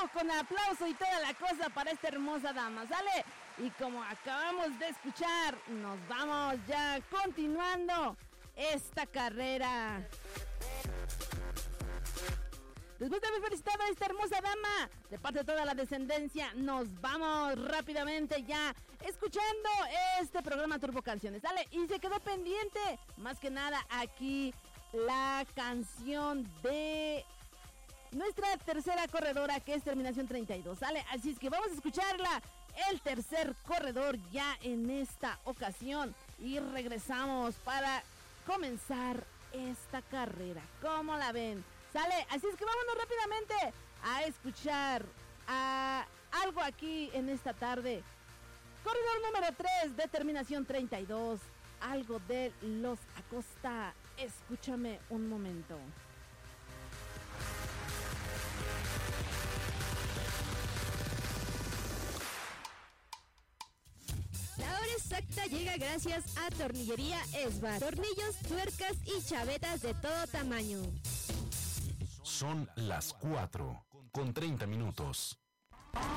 con aplauso y toda la cosa para esta hermosa dama, ¿sale? Y como acabamos de escuchar, nos vamos ya continuando esta carrera. Después de haber felicitado a esta hermosa dama, de parte de toda la descendencia, nos vamos rápidamente ya escuchando este programa Turbo Canciones, ¿sale? Y se quedó pendiente, más que nada aquí, la canción de nuestra tercera corredora, que es Terminación 32, ¿sale? Así es que vamos a escucharla, el tercer corredor ya en esta ocasión, y regresamos para comenzar esta carrera. ¿Cómo la ven? ¿Sale? Así es que vámonos rápidamente a escuchar a algo aquí en esta tarde. Corredor número 3 de Terminación 32, algo de Los Acosta. Escúchame un momento. La hora exacta llega gracias a Tornillería Esbar. Tornillos, tuercas y chavetas de todo tamaño. Son las 4:30.